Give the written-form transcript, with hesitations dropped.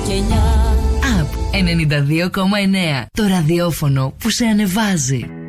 και 9. Απ 92,9. Το ραδιόφωνο που σε ανεβάζει.